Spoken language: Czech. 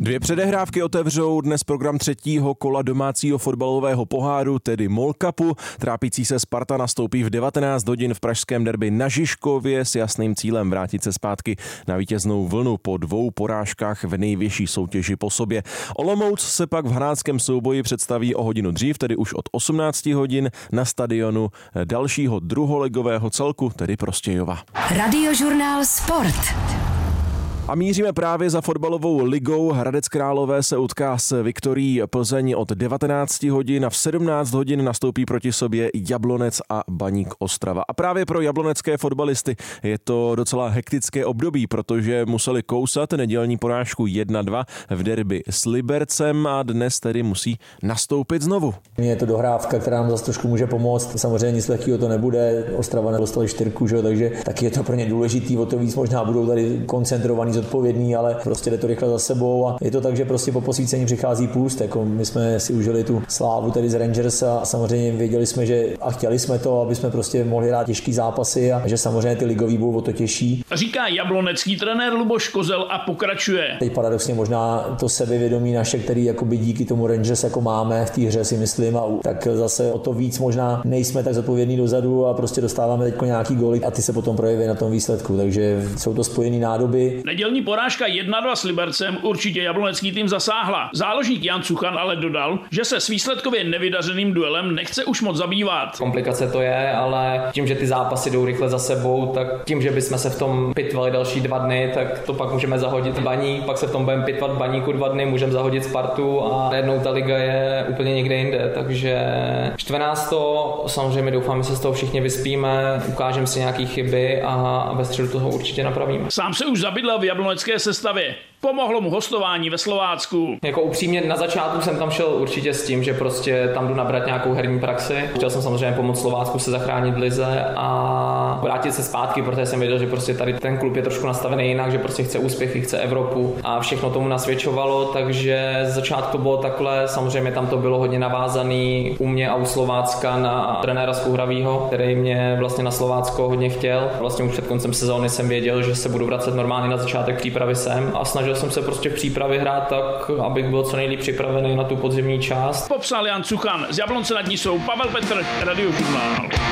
Dvě předehrávky otevřou dnes program třetího kola domácího fotbalového poháru, tedy MOL Cupu. Trápící se Sparta nastoupí v 19 hodin v pražském derby na Žižkově s jasným cílem vrátit se zpátky na vítěznou vlnu po 2 porážkách v nejvyšší soutěži po sobě. Olomouc se pak v hanáckém souboji představí o hodinu dřív, tedy už od 18 hodin na stadionu dalšího druholigového celku, tedy Prostějova. Radiožurnál Sport. A míříme právě za fotbalovou ligou. Hradec Králové se utká s Viktorií Plzeň od 19 hodin a v 17 hodin nastoupí proti sobě Jablonec a Baník Ostrava. A právě pro jablonecké fotbalisty je to docela hektické období, protože museli kousat nedělní porážku 1-2 v derby s Libercem a dnes tedy musí nastoupit znovu. Je to dohrávka, která nám zase trošku může pomoct. Samozřejmě nic lehkého to nebude. Ostrava nedostali 4, že? Takže taky je to pro ně důležitý, o to víc možná budou tady koncentrovaní, zodpovědný, ale prostě jde to rychle za sebou a je to tak, že prostě po posvícení přichází půst. Jako my jsme si užili tu slávu tedy z Rangers a samozřejmě věděli jsme, že a chtěli jsme to, aby jsme prostě mohli hrát těžký zápasy a že samozřejmě ty ligový budou o to těžší. Říká jablonecký trenér Luboš Kozel a pokračuje. Teď paradoxně možná to sebevědomí naše, který jakoby díky tomu Rangers jako máme v té hře, si myslím, a tak zase o to víc možná nejsme tak zodpovědní dozadu a prostě dostáváme teď nějaký góly a ty se potom projeví na tom výsledku, takže jsou to spojené nádoby. Nedělní porážka 1-2 s Libercem určitě jablonecký tým zasáhla. Záložník Jan Cuchan ale dodal, že se s výsledkově nevydařeným duelem nechce už moc zabývat. Komplikace to je, ale tím, že ty zápasy jdou rychle za sebou, tak tím, že bychom se v tom pitvali další 2 dny, tak to pak můžeme zahodit Baník, pak se v tom budeme pitvat Baníku 2 dny, můžeme zahodit Spartu a najednou ta liga je úplně někde jinde, takže 14. samozřejmě doufám, že se z toho všichni vyspíme, ukážeme si nějaké chyby a ve středu toho určitě napravíme. Sám se už zabydlel v jablonecké sestavě. Pomohlo mu hostování ve Slovácku. Jako upřímně na začátku jsem tam šel určitě s tím, že prostě tam jdu nabrat nějakou herní praxi. Chtěl jsem samozřejmě pomoct Slovácku se zachránit v lize a vrátit se zpátky, protože jsem věděl, že prostě tady ten klub je trošku nastavený jinak, že prostě chce úspěchy, chce Evropu a všechno tomu nasvědčovalo, takže z začátku to bylo takhle. Samozřejmě tam to bylo hodně navázaný u mě a u Slovácka na trenéra Skouhravýho, který mě vlastně na Slovácko hodně chtěl. Vlastně už před koncem sezóny jsem věděl, že se budu vracet normálně na začátek přípravy sem a snažil jsem se prostě v přípravě hrát tak, abych byl co nejlíp připravený na tu podzimní část. Popsal Jan Cuchan. Z Jablonce nad Nisou Pavel Petr, Radiožurnál.